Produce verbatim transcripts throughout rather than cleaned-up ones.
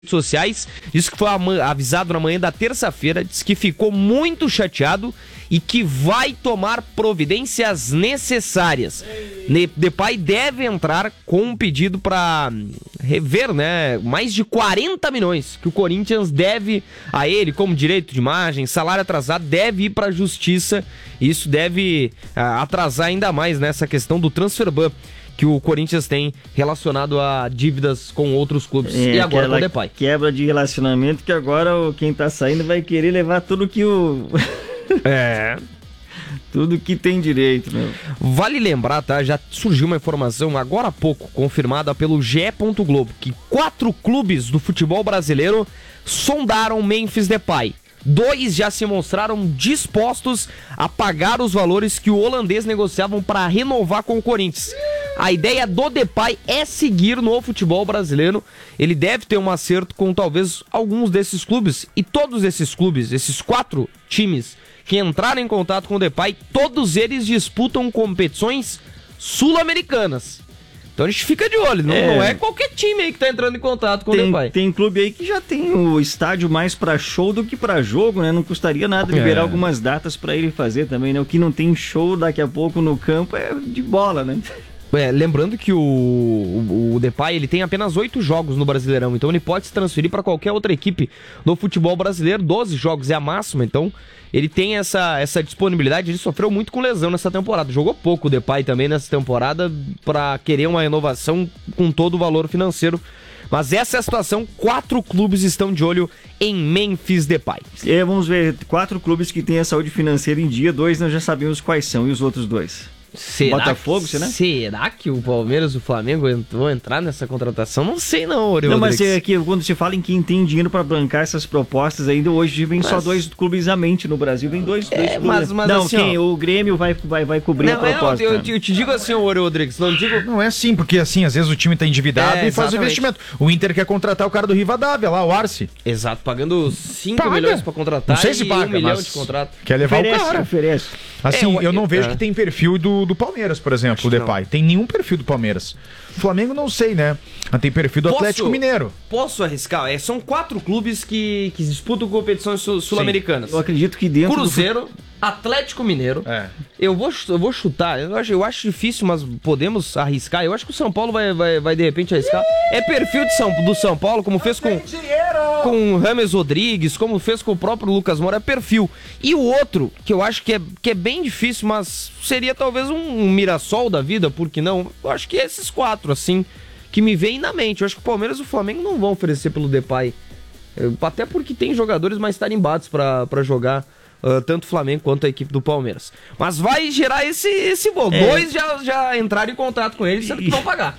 sociais, disse que foi avisado na manhã da terça-feira, disse que ficou muito chateado e que vai tomar providências necessárias. Depay deve entrar com um pedido para rever, né, mais de quarenta milhões que o Corinthians deve a ele como direito de imagem, salário atrasado, deve ir para a justiça. Isso deve ah, atrasar ainda mais nessa questão do transfer ban que o Corinthians tem relacionado a dívidas com outros clubes. É, e agora com o Depay. Quebra de relacionamento que agora quem tá saindo vai querer levar tudo que o... É... tudo que tem direito, meu. Vale lembrar, tá? Já surgiu uma informação agora há pouco, confirmada pelo G E. Globo, que quatro clubes do futebol brasileiro sondaram Memphis Depay. Dois já se mostraram dispostos a pagar os valores que o holandês negociavam para renovar com o Corinthians. A ideia do Depay é seguir no futebol brasileiro. Ele deve ter um acerto com talvez alguns desses clubes. E todos esses clubes, esses quatro times que entraram em contato com o Depay, todos eles disputam competições sul-americanas. Então a gente fica de olho, não é, não é qualquer time aí que tá entrando em contato com tem, o Depay. Tem clube aí que já tem o estádio mais pra show do que pra jogo, né? Não custaria nada liberar é. algumas datas pra ele fazer também, né? O que não tem show daqui a pouco no campo é de bola, né? É, lembrando que o, o, o Depay, ele tem apenas oito jogos no Brasileirão, então ele pode se transferir para qualquer outra equipe no futebol brasileiro. doze jogos é a máxima, então ele tem essa, essa disponibilidade. Ele sofreu muito com lesão nessa temporada, jogou pouco o Depay também nessa temporada para querer uma renovação com todo o valor financeiro. Mas essa é a situação, quatro clubes estão de olho em Memphis Depay. É, vamos ver, quatro clubes que têm a saúde financeira em dia, dois nós já sabemos quais são, e os outros dois? Será Botafogo, que, né? Será que o Palmeiras e o Flamengo vão entrar nessa contratação? Não sei não, Ori Não, Rodrigues. mas é que quando se fala em quem tem dinheiro para bancar essas propostas, ainda hoje vem mas... só dois clubes à mente no Brasil, vem dois, é, dois clubes. Mas, mas não, assim, quem? Ó... O Grêmio vai, vai, vai cobrir não, a proposta. Eu, eu, eu te digo assim, Ori Rodrigues, não digo... Não é assim, porque assim, às vezes o time tá endividado é, e faz o investimento. O Inter quer contratar o cara do Rivadavia, lá, o Arce. Exato, pagando cinco milhões para contratar. Não sei se paga, e um milhão mas de contrato. Quer levar oferece, o cara. Oferece. Assim, é, eu, eu não vejo é. que tem perfil do, do Palmeiras, por exemplo, Acho o Depay. Tem nenhum perfil do Palmeiras. O Flamengo não sei, né? Mas tem perfil do posso, Atlético Mineiro. Posso arriscar? É, são quatro clubes que, que disputam competições sul- sul-americanas. Eu acredito que dentro Cruzeiro, do... Atlético Mineiro. É. Eu, vou, eu vou chutar. Eu acho, eu acho difícil, mas podemos arriscar. Eu acho que o São Paulo vai, vai, vai de repente arriscar. É perfil de São, do São Paulo, como fez com, com o Rames Rodrigues, como fez com o próprio Lucas Moura. É perfil. E o outro, que eu acho que é, que é bem difícil, mas seria talvez um, um Mirassol da vida, por que não? Eu acho que é esses quatro, assim, que me vem na mente. Eu acho que o Palmeiras e o Flamengo não vão oferecer pelo Depay. Até porque tem jogadores mais tarimbados pra, pra jogar. Uh, tanto o Flamengo quanto a equipe do Palmeiras. Mas vai gerar esse, esse bolo. É. Dois já, já entraram em contato com eles, sendo que vão pagar.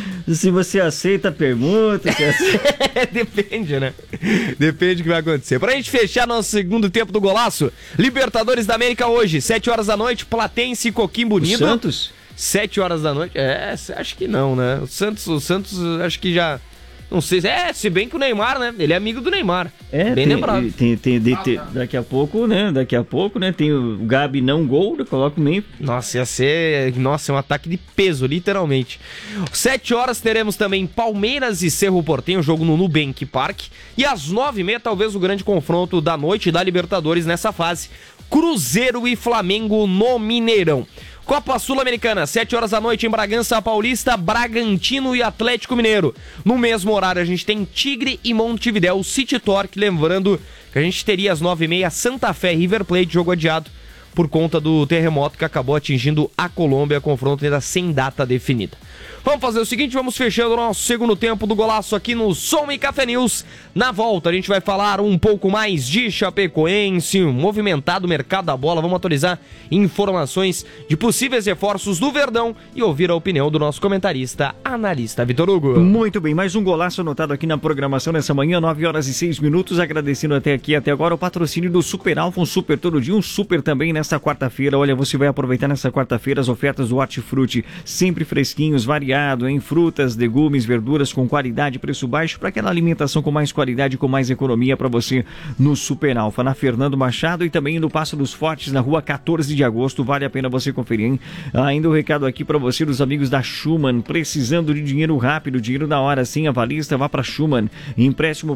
Se você aceita a pergunta... Se aceita... Depende, né? Depende do que vai acontecer. Pra gente fechar nosso segundo tempo do golaço, Libertadores da América hoje, sete horas da noite, Platense e Coquimbo Unido. O Santos? sete horas da noite? É, acho que não, né? O Santos, o Santos acho que já... Não sei, é, se bem que o Neymar, né? Ele é amigo do Neymar. É, bem tem, lembrado. Tem, tem, tem, tem, daqui a pouco, né? Daqui a pouco, né? Tem o Gabi não gol, coloca o meio. Nossa, ia ser. Nossa, é um ataque de peso, literalmente. Sete horas teremos também Palmeiras e Cerro Porteño, jogo no Nubank Park. E às nove e meia, talvez o grande confronto da noite da Libertadores nessa fase. Cruzeiro e Flamengo no Mineirão. Copa Sul-Americana, sete horas da noite em Bragança Paulista, Bragantino e Atlético Mineiro. No mesmo horário a gente tem Tigre e Montevidéu, City Torque, lembrando que a gente teria às nove e meia Santa Fé e River Plate, jogo adiado por conta do terremoto que acabou atingindo a Colômbia, confronto ainda sem data definida. Vamos fazer o seguinte, vamos fechando o nosso segundo tempo do golaço aqui no Som e Café News. Na volta a gente vai falar um pouco mais de Chapecoense, um movimentado mercado da bola, vamos atualizar informações de possíveis reforços do Verdão e ouvir a opinião do nosso comentarista, analista Vitor Hugo. Muito bem, mais um golaço anotado aqui na programação nessa manhã, nove horas e seis minutos, agradecendo até aqui, até agora o patrocínio do Super Alfa, um super todo dia, um super também nesta quarta-feira. Olha, você vai aproveitar nessa quarta-feira as ofertas do Hortifruti, sempre fresquinhos, variado em frutas, legumes, verduras com qualidade, preço baixo, para aquela alimentação com mais qualidade, com mais economia para você no Super Alfa, na Fernando Machado e também no Passo dos Fortes, na rua quatorze de agosto. Vale a pena você conferir, hein? Ainda um recado aqui para você dos amigos da Schumann, precisando de dinheiro rápido, dinheiro na hora, sim, avalista, vá para Schumann, empréstimo